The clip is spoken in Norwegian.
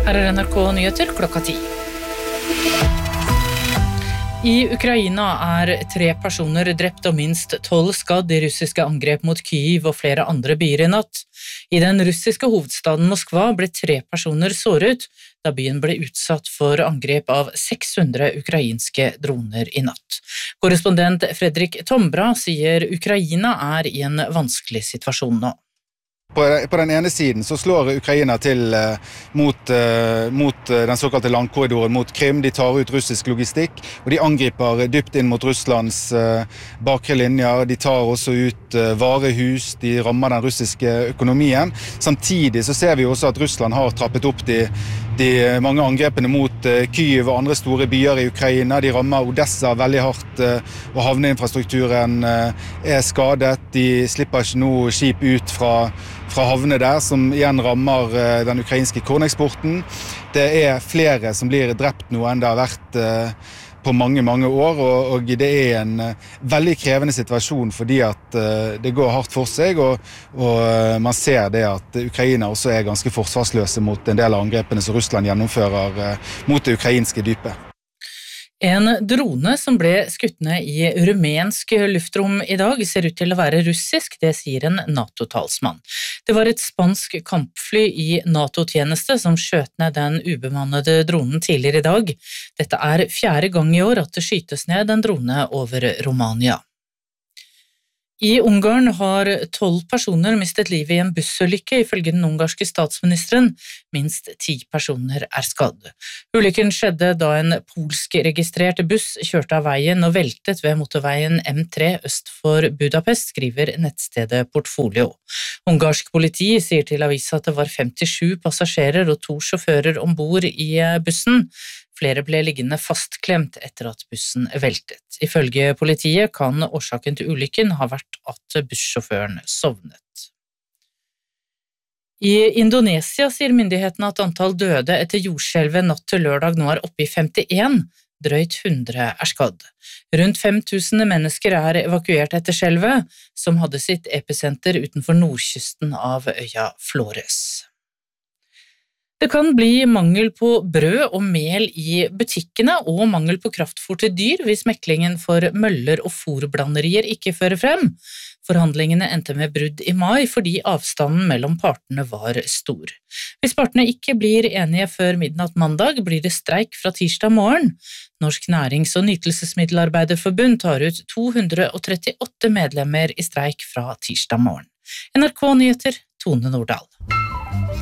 Her NRK Nyheter klokka 10. I Ukraina 3 personer drept og minst 12 skadd i russiske angrep mot Kyiv og flere andre byer i natt. I den russiske hovedstaden Moskva ble 3 personer såret, da byen ble utsatt for angrep av 600 ukrainske droner i natt. Korrespondent Fredrik Tombra sier Ukraina i en vanskelig situasjon nå. På den ene siden så slår Ukraina til mot den såkalte landkorridoren mot Krim. De tar ut russisk logistikk, og de angriper dypt inn mot Russlands bakre linjer. De tar også ut varehus, de rammer den russiske økonomien. Samtidig så ser vi også at Russland har trappet opp de mange angrepene mot Kyiv og andre store byer i Ukraina. De rammer Odessa veldig hardt, og havneinfrastrukturen skadet. De slipper ikke noe skip ut fra havne der, som igjen rammer den ukrainske korneksporten. Det flere som blir drept nå enn det har vært på mange, mange år, og det en veldig krevende situasjon fordi at det går hardt for seg, og man ser det at Ukraina også ganske forsvarsløse mot en del av angrepene som Russland gjennomfører mot det ukrainske dypet. En drone som ble skutt ned i rumensk luftrom i dag ser ut til å være russisk, det sier en NATO-talsmann. Det var et spansk kampfly i NATO-tjeneste som skjøt ned den ubemannede dronen tidligere i dag. Dette 4. gang i år at det skytes ned en drone over Romania. I Ungarn har 12 personer mistet livet i en bussulykke, ifølge den ungarske statsministeren. Minst 10 personer skadd. Ulykken skjedde da en polsk-registrert buss kjørte av veien og veltet ved motorveien M3 øst for Budapest, skriver nettstedet Portfolio. Ungarsk politi sier til avisa at det var 57 passasjerer og 2 sjåfører ombord i bussen. Flere ble liggende fastklemt etter at bussen veltet. Ifølge politiet kan årsaken til ulykken ha vært at bussjåføren sovnet. I Indonesia sier myndighetene at antall døde etter jordskjelvet natt til lørdag nå oppe i 51, drøyt 100 skadd. Rundt 5000 mennesker evakuert etter skjelvet, som hadde sitt episenter utenfor nordkysten av øya Flores. Det kan bli mangel på brød og mel i butikkene og mangel på kraftfôr til dyr hvis meklingen for møller og fôrblanderier ikke fører frem. Forhandlingene endte med brudd i mai fordi avstanden mellom partene var stor. Hvis partene ikke blir enige før midnatt mandag, blir det streik fra tirsdag morgen. Norsk Nærings- og Nytelsesmiddelarbeiderforbund tar ut 238 medlemmer i streik fra tirsdag morgen. NRK Nyheter, Tone Nordahl.